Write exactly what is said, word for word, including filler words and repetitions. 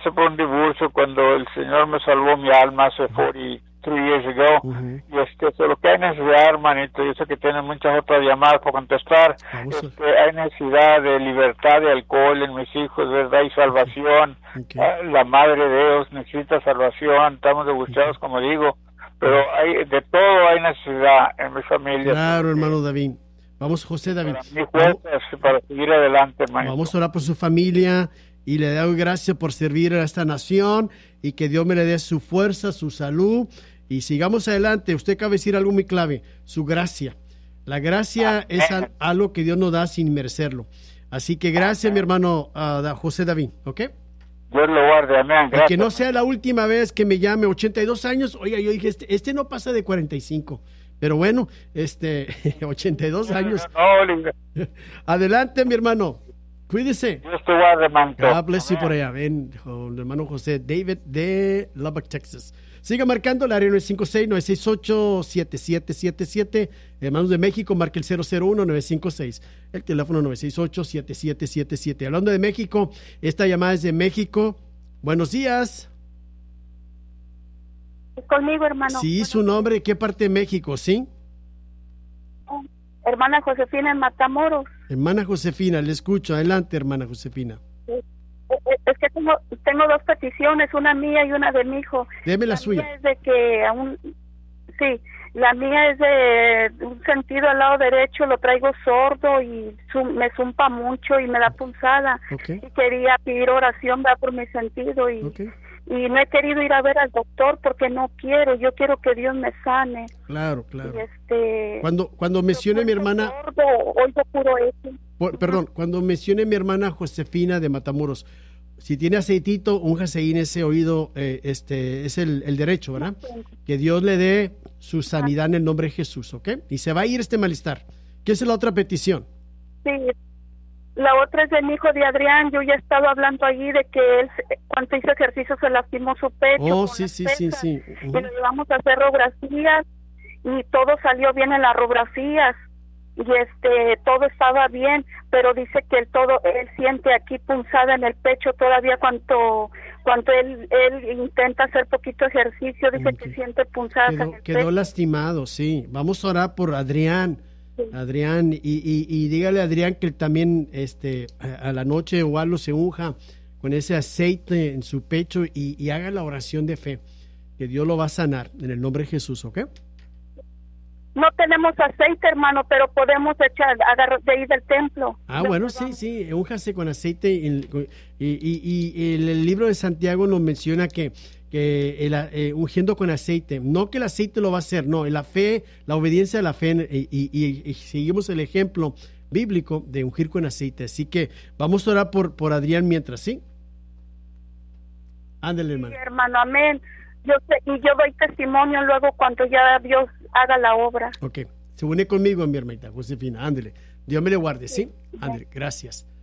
pasé por un divorcio cuando el Señor me salvó mi alma hace cuarenta y tres years ago. Uh-huh. Y este, so, lo que hay necesidad, hermanito, yo sé que tienen muchas otras llamadas por contestar. Este, hay necesidad de libertad de alcohol en mis hijos, ¿verdad? Y salvación. Okay. Okay. La Madre de Dios necesita salvación. Estamos degustados, okay. como digo. Pero hay de todo hay necesidad en mi familia. Claro, hermano David. Vamos, José David. Para mi fuerza, para seguir adelante, hermanito. Vamos a orar por su familia y le doy gracias por servir a esta nación y que Dios me le dé su fuerza, su salud y sigamos adelante. Usted acaba de decir algo muy clave, su gracia. La gracia Amén. Es al, algo que Dios nos da sin merecerlo. Así que gracias, Amén. Mi hermano uh, José David, ¿ok? Dios lo guarde, amén. Gracias. Y que no sea la última vez que me llame, ochenta y dos años. Oiga, yo dije, este, este no pasa de cuarenta y cinco. Pero bueno, este, ochenta y dos años. No, no, no. Adelante, mi hermano. Cuídese. Dios te guarde, hermano. God bless you por allá. Ven, el hermano José David de Lubbock, Texas. Siga marcando el área nueve cinco seis, nueve seis ocho, siete siete siete siete. Hermanos de México, marque el cero cero uno, nueve cinco seis. El teléfono nueve seis ocho, siete siete siete siete. Hablando de México, esta llamada es de México. Buenos días. Conmigo, hermano. Sí, su nombre, ¿qué parte de México, sí? Oh, hermana Josefina en Matamoros. Hermana Josefina, le escucho. Adelante, hermana Josefina. Sí. Es que tengo, tengo dos peticiones, una mía y una de mi hijo. Deme la, la suya. Mía es de que aún, sí, la mía es de un sentido al lado derecho, lo traigo sordo y zum, me zumpa mucho y me da punzada. Okay. Y quería pedir oración, va por mi sentido y, okay. y no he querido ir a ver al doctor porque no quiero, yo quiero que Dios me sane. Claro, claro. Y este, cuando cuando mencione mi hermana, sordo, oigo puro eso. Por, perdón, cuando mencione mi hermana Josefina de Matamoros, si tiene aceitito, únjase ahí en ese oído, eh, este es el, el derecho, ¿verdad? Que Dios le dé su sanidad en el nombre de Jesús, ¿ok? Y se va a ir este malestar. ¿Qué es la otra petición? Sí, la otra es de mi hijo de Adrián. Yo ya he estado hablando allí de que él, cuando hizo ejercicio, se lastimó su pecho. Oh, con sí, las sí, pesas, sí, sí. Uh-huh. Y le llevamos a hacer radiografías y todo salió bien en las radiografías. Y este, todo estaba bien, pero dice que el todo, él siente aquí punzada en el pecho todavía cuando, cuando él, él intenta hacer poquito ejercicio, dice okay. que siente punzadas quedó, en el quedó pecho. lastimado, sí. Vamos a orar por Adrián, sí. Adrián, y, y, y dígale a Adrián que él también, este, a, a la noche o algo se unja con ese aceite en su pecho y, y haga la oración de fe, que Dios lo va a sanar en el nombre de Jesús, ¿ok? No tenemos aceite, hermano, pero podemos echar, agarrar de ahí del templo. Ah, bueno, sí, sí, únjase con aceite. Y, y, y, y el, el libro de Santiago nos menciona que, que el, eh, ungiendo con aceite, no que el aceite lo va a hacer, no, la fe, la obediencia a la fe, y, y, y, y seguimos el ejemplo bíblico de ungir con aceite. Así que vamos a orar por, por Adrián mientras, ¿sí? Ándale, hermano. Sí, hermano, amén. Yo sé, y yo doy testimonio luego cuando ya Dios haga la obra. Ok, se une conmigo, mi hermanita Josefina, ándele. Dios me le guarde, ¿sí? ¿sí? Ándele, gracias.